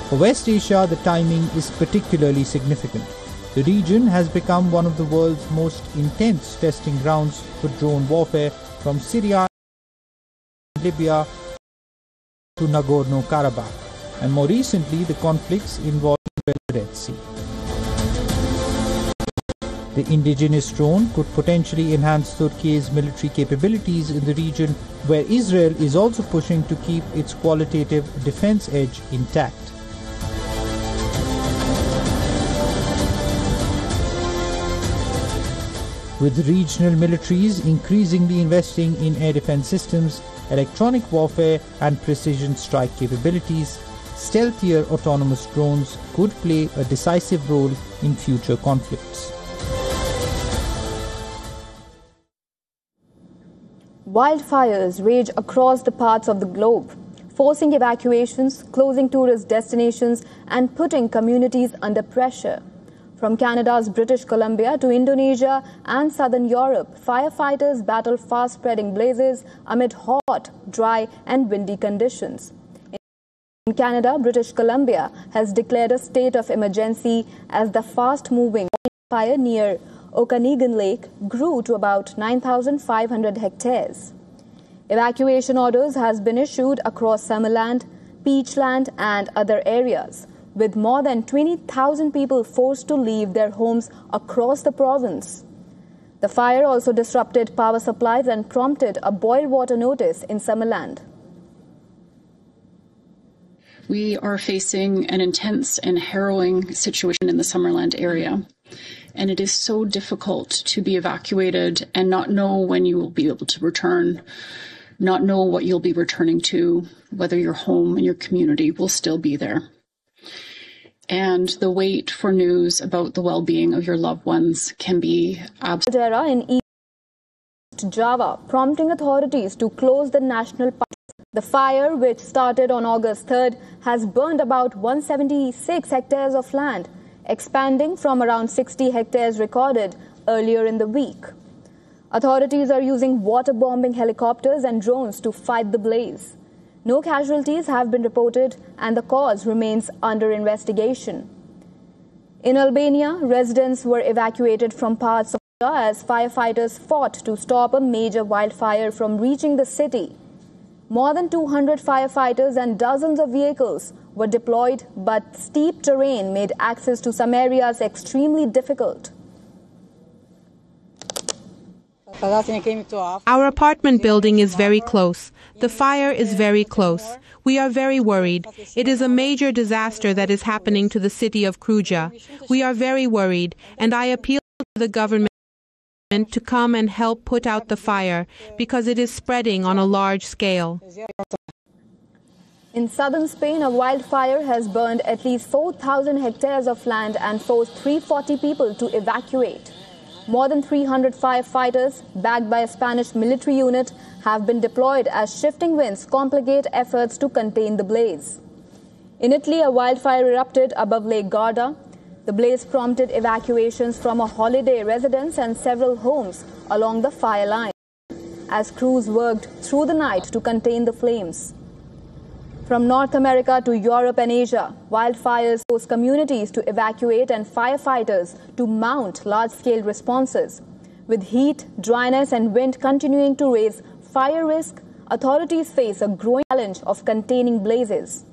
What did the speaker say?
For West Asia, the timing is particularly significant. The region has become one of the world's most intense testing grounds for drone warfare, from Syria and Libya to Nagorno-Karabakh, and more recently the conflicts involving the Red Sea. The indigenous drone could potentially enhance Turkey's military capabilities in the region, where Israel is also pushing to keep its qualitative defense edge intact. With regional militaries increasingly investing in air defense systems, electronic warfare and precision strike capabilities, stealthier autonomous drones could play a decisive role in future conflicts. Wildfires rage across the parts of the globe, forcing evacuations, closing tourist destinations, and putting communities under pressure. From Canada's British Columbia to Indonesia and southern Europe, firefighters battle fast-spreading blazes amid hot, dry, and windy conditions. In Canada, British Columbia has declared a state of emergency as the fast-moving fire near Okanagan Lake grew to about 9,500 hectares. Evacuation orders has been issued across Summerland, Peachland and other areas, with more than 20,000 people forced to leave their homes across the province. The fire also disrupted power supplies and prompted a boil water notice in Summerland. We are facing an intense and harrowing situation in the Summerland area. And it is so difficult to be evacuated and not know when you will be able to return, not know what you'll be returning to, whether your home and your community will still be there. And the wait for news about the well-being of your loved ones can be absolutely in East Java, prompting authorities to close the national park. The fire, which started on August 3rd, has burned about 176 hectares of land, expanding from around 60 hectares recorded earlier in the week. Authorities are using water-bombing helicopters and drones to fight the blaze. No casualties have been reported and the cause remains under investigation. In Albania, residents were evacuated from parts of as firefighters fought to stop a major wildfire from reaching the city. More than 200 firefighters and dozens of vehicles were deployed, but steep terrain made access to some areas extremely difficult. Our apartment building is very close. The fire is very close. We are very worried. It is a major disaster that is happening to the city of Kruja. We are very worried, and I appeal to the government to come and help put out the fire, because it is spreading on a large scale. In southern Spain, a wildfire has burned at least 4,000 hectares of land and forced 340 people to evacuate. More than 300 firefighters, backed by a Spanish military unit, have been deployed as shifting winds complicate efforts to contain the blaze. In Italy, a wildfire erupted above Lake Garda. The blaze prompted evacuations from a holiday residence and several homes along the fire line, as crews worked through the night to contain the flames. From North America to Europe and Asia, wildfires force communities to evacuate and firefighters to mount large-scale responses. With heat, dryness and wind continuing to raise fire risk, authorities face a growing challenge of containing blazes.